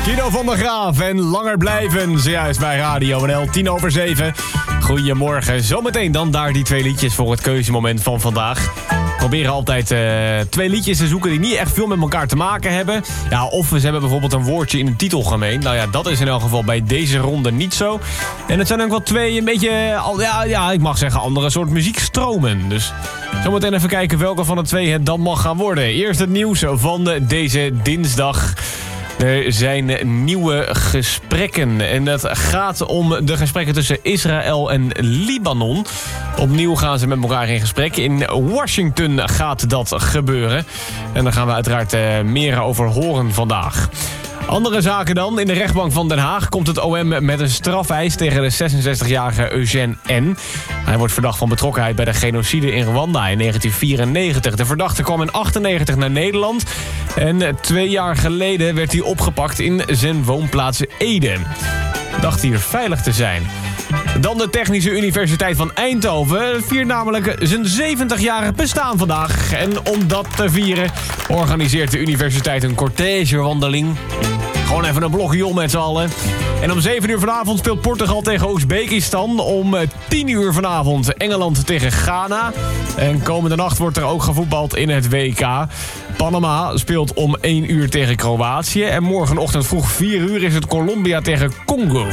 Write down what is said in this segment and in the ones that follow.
Guido van der Graaf en Langer Blijven, zojuist bij Radio NL, 7:10. Goedemorgen, zometeen dan daar die 2 liedjes voor het keuzemoment van vandaag. We proberen altijd 2 liedjes te zoeken die niet echt veel met elkaar te maken hebben. Ja, of ze hebben bijvoorbeeld een woordje in een titel gemeen. Nou ja, dat is in elk geval bij deze ronde niet zo. En het zijn ook wel 2 een beetje, ik mag zeggen, andere soort muziekstromen. Dus zometeen even kijken welke van de 2 het dan mag gaan worden. Eerst het nieuws van deze dinsdag. Er zijn nieuwe gesprekken en dat gaat om de gesprekken tussen Israël en Libanon. Opnieuw gaan ze met elkaar in gesprek. In Washington gaat dat gebeuren. En daar gaan we uiteraard meer over horen vandaag. Andere zaken dan. In de rechtbank van Den Haag komt het OM met een strafeis tegen de 66-jarige Eugène N. Hij wordt verdacht van betrokkenheid bij de genocide in Rwanda in 1994. De verdachte kwam in 1998 naar Nederland. En 2 jaar geleden werd hij opgepakt in zijn woonplaats Ede. Dacht hier veilig te zijn. Dan de Technische Universiteit van Eindhoven viert namelijk zijn 70-jarig bestaan vandaag. En om dat te vieren organiseert de universiteit een cortègewandeling. Gewoon even een blokje om met z'n allen. En om 7 uur vanavond speelt Portugal tegen Oezbekistan. Om 10 uur vanavond Engeland tegen Ghana. En komende nacht wordt er ook gevoetbald in het WK. Panama speelt om 1 uur tegen Kroatië. En morgenochtend vroeg 4 uur is het Colombia tegen Congo.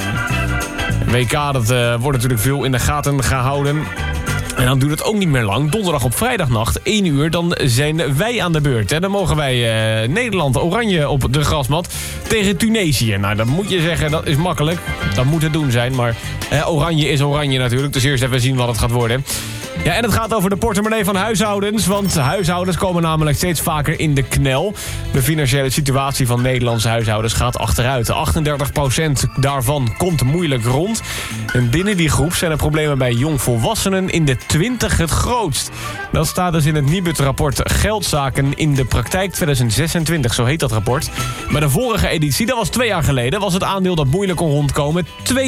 WK, dat wordt natuurlijk veel in de gaten gehouden. En dan duurt het ook niet meer lang. Donderdag op vrijdagnacht, 1 uur, dan zijn wij aan de beurt. En dan mogen wij Nederland oranje op de grasmat tegen Tunesië. Nou, dan moet je zeggen, dat is makkelijk. Dat moet het doen zijn, maar oranje is oranje natuurlijk. Dus eerst even zien wat het gaat worden. Ja, en het gaat over de portemonnee van huishoudens. Want huishoudens komen namelijk steeds vaker in de knel. De financiële situatie van Nederlandse huishoudens gaat achteruit. 38% daarvan komt moeilijk rond. En binnen die groep zijn de problemen bij jongvolwassenen in de 20 het grootst. Dat staat dus in het Nibud-rapport Geldzaken in de praktijk 2026. Zo heet dat rapport. Maar de vorige editie, dat was 2 jaar geleden, was het aandeel dat moeilijk kon rondkomen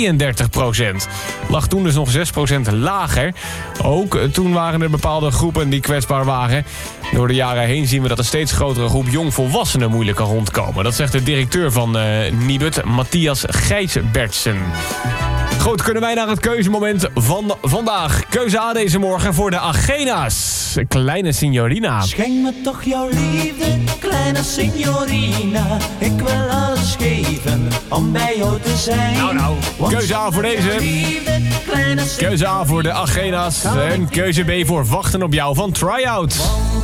32%. Lag toen dus nog 6% lager. Ook toen waren er bepaalde groepen die kwetsbaar waren. Door de jaren heen zien we dat een steeds grotere groep jongvolwassenen moeilijk kan rondkomen. Dat zegt de directeur van Nibud, Matthias Gijsbertsen. Goed, kunnen wij naar het keuzemoment van vandaag. Keuze A deze morgen voor de Agena's. Kleine signorina. Schenk me toch jouw liefde, kleine signorina. Ik wil alles geven om bij jou te zijn. Nou, keuze A voor deze. Keuze A voor de Agena's. En keuze B voor Wachten op jou van Tryout.